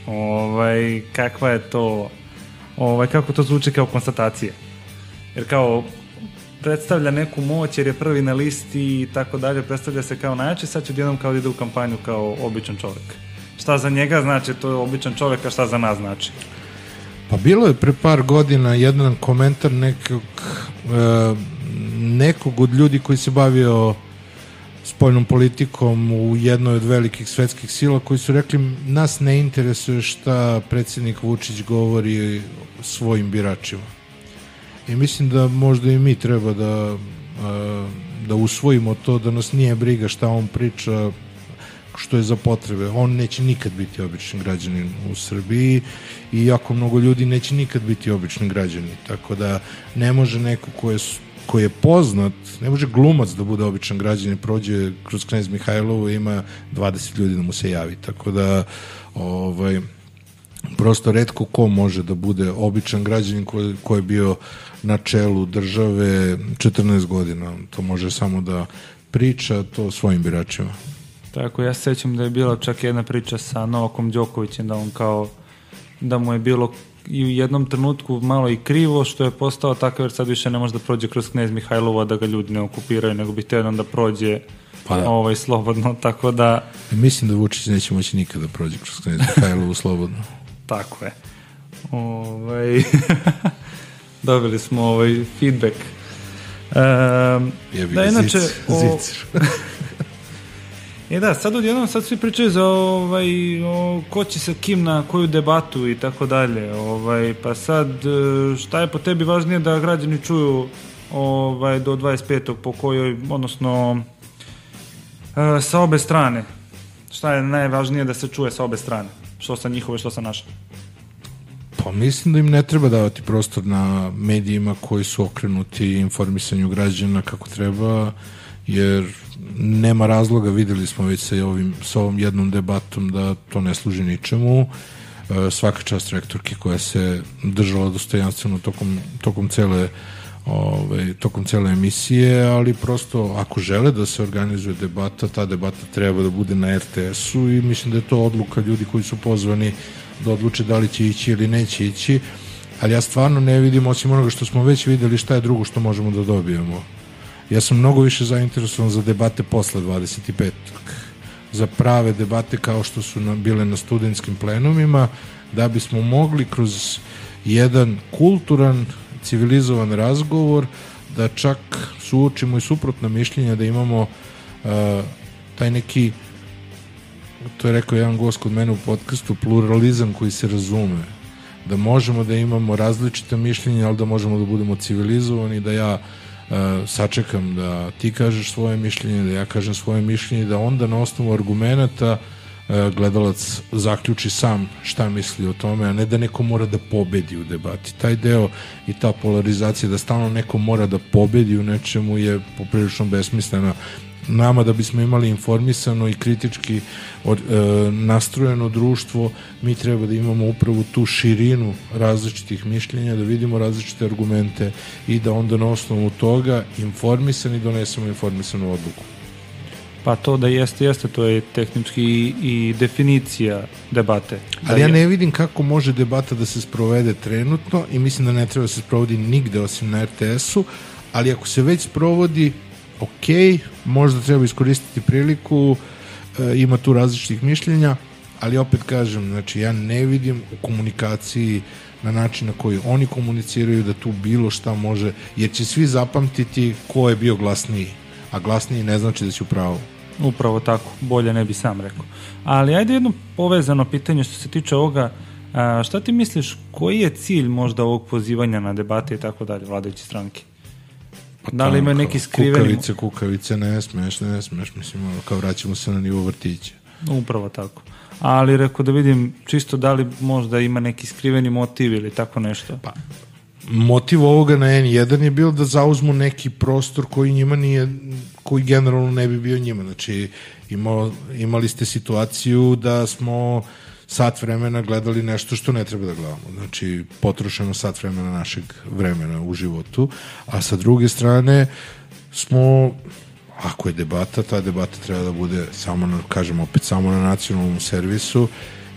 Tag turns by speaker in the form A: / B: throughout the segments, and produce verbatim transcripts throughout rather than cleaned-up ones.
A: ovaj, kakva je to, ovaj, kako to zvuči kao konstatacije. Jer kao predstavlja neku moć jer je prvi na listi i tako dalje, predstavlja se kao najjači, sad će odjednom kao da ide u kampanju kao običan čovjek. Šta za njega znači, to je običan čovjek, a šta za nas znači?
B: Pa bilo je pre par godina jedan komentar nekog, e, nekog od ljudi koji se bavio spoljnom politikom u jednoj od velikih svetskih sila, koji su rekli nas ne interesuje šta predsjednik Vučić govori svojim biračima. I mislim da možda i mi treba da, da usvojimo to, da nas nije briga šta on priča, što je za potrebe. On neće nikad biti obični građanin u Srbiji i jako mnogo ljudi neće nikad biti obični građani. Tako da ne može neko ko je, ko je poznat, ne može glumac da bude običan građanin, prođe kroz Knez Mihajlovu i ima dvadeset ljudi da mu se javi. Tako da ovaj, prosto retko ko može da bude običan građanin ko, ko je bio na čelu države četrnaest godina. To može samo da priča to svojim biračima.
A: Tako, ja se sjećam da je bila čak jedna priča sa Novakom Đokovićem, da on kao, da mu je bilo i u jednom trenutku malo i krivo što je postao takav, jer sad više ne može da prođe kroz Knez Mihajlova, da ga ljudi ne okupiraju, nego bi htio da prođe pa da. ovaj, slobodno, tako da...
B: Mislim da Vučić neće moći nikada prođe kroz Knez Mihajlovu slobodno.
A: Tako je. Ovaj... Dobili smo ovaj feedback. Um, da, inače... O... E da, sad odjednom sad svi pričaju za ovaj, o, ko će sa kim na koju debatu i tako dalje. Ovaj, pa sad, šta je po tebi važnije da građani čuju ovaj, do dvadeset petog po kojoj, odnosno e, sa obe strane? Šta je najvažnije da se čuje sa obe strane? Što sa njihove, što sa naše?
B: Pa mislim da im ne treba davati prostor na medijima koji su okrenuti informisanju građana kako treba, jer nema razloga, videli smo već sa, ovim, sa ovom jednom debatom da to ne služi ničemu. E, svaka čast rektorki koja se držala dostojanstveno tokom, tokom cele ove, tokom cele emisije, ali prosto ako žele da se organizuje debata, ta debata treba da bude na er te esu i mislim da je to odluka ljudi koji su pozvani da odluče da li će ići ili neće ići, ali ja stvarno ne vidim, osim onoga što smo već videli, šta je drugo što možemo da dobijemo. Ja sam mnogo više zainteresovan za debate posle dvadeset petog za prave debate kao što su na, bile na studentskim plenumima, da bismo mogli kroz jedan kulturan, civilizovan razgovor da čak suočimo i suprotna mišljenja, da imamo uh, taj neki, to je rekao jedan gost kod mene u podcastu, pluralizam koji se razume, da možemo da imamo različita mišljenja, ali da možemo da budemo civilizovani, da ja Uh, sačekam da ti kažeš svoje mišljenje, da ja kažem svoje mišljenje, da onda na osnovu argumenata uh, gledalac zaključi sam šta misli o tome, a ne da neko mora da pobedi u debati. Taj deo i ta polarizacija da stalno neko mora da pobedi u nečemu je poprilično besmislena. Nama da bismo imali informisano i kritički od, e, nastrojeno društvo, mi treba da imamo upravo tu širinu različitih mišljenja, da vidimo različite argumente i da onda na osnovu toga informisani donesemo informisanu odluku.
A: Pa to da jeste, jeste, to je tehnički i, i definicija debate. Da
B: Ali ja ne vidim kako može debata da se sprovede trenutno i mislim da ne treba da se sprovodi nigde osim na er te esu, ali ako se već sprovodi, ok, možda treba iskoristiti priliku, e, ima tu različitih mišljenja, ali opet kažem, znači ja ne vidim u komunikaciji na način na koji oni komuniciraju da tu bilo šta može, jer će svi zapamtiti ko je bio glasniji, a glasniji ne znači da će u pravu.
A: Upravo tako, bolje ne bi sam rekao. Ali ajde jedno povezano pitanje što se tiče ovoga, a, šta ti misliš, koji je cilj možda ovog pozivanja na debate i tako dalje, vladajuće stranke?
B: Pa
A: da li imaju neki skriveni...
B: Kukavice, kukavice, ne smeš, ne smeš, mislim, kao vraćamo se na nivo vrtića.
A: Upravo tako. Ali rekao da vidim čisto da li možda ima neki skriveni motiv ili tako nešto.
B: Pa, motiv ovoga na en jedan je bilo da zauzmu neki prostor koji njima nije, koji generalno ne bi bio njima. Znači, imali, imali ste situaciju da smo sat vremena gledali nešto što ne treba da gledamo. Znači, potrošeno sat vremena našeg vremena u životu, a sa druge strane smo, ako je debata, ta debata treba da bude samo na, kažem opet, samo na nacionalnom servisu i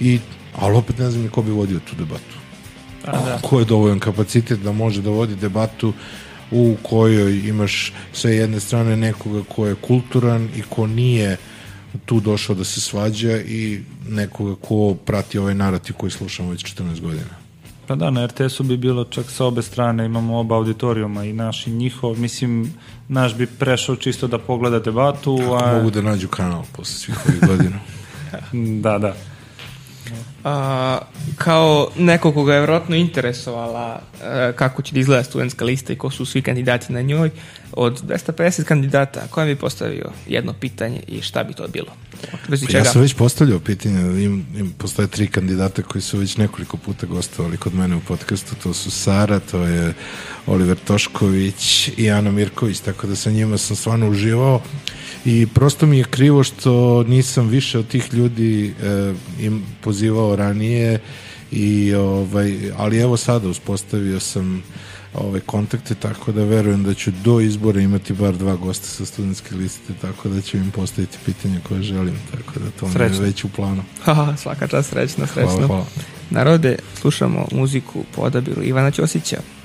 B: ali opet ne znam ni ko bi vodio tu debatu.
A: A, da.
B: Ko je dovoljan kapacitet da može da vodi debatu u kojoj imaš sa jedne strane nekoga ko je kulturan i ko nije tu došao da se svađa i nekoga ko prati ovaj narativ koji slušamo već četrnaest godina.
A: Pa da, na er te esu bi bilo čak sa obe strane, imamo oba auditorijuma, i naš i njihov, mislim, naš bi prešao čisto da pogleda debatu.
B: Kako
A: a...
B: mogu da nađu kanal posle svih ovih godina?
A: Da, da.
C: A, kao neko koga je vjerojatno interesovala a, kako će da izgleda studentska lista i ko su svi kandidati na njoj, od dvesta pedeset kandidata, koja bi postavio jedno pitanje i šta bi to bilo?
B: Ja sam već postavljao pitanje, im, im postoje tri kandidata koji su već nekoliko puta gostovali kod mene u podcastu, to su Sara, to je Oliver Tošković i Ana Mirković, tako da sa njima sam stvarno uživao i prosto mi je krivo što nisam više od tih ljudi eh, im pozivao ranije i ovaj, ali evo sada uspostavio sam ove kontakte, tako da verujem da ću do izbora imati bar dva gosta sa studentske liste, tako da ću im postaviti pitanje koje želim, tako da to mi je već u planu.
C: Haha, svaka čast, srećno, srećno.
B: Hvala, hvala.
C: Narode, slušamo muziku po odabiru Ivana Ćosića.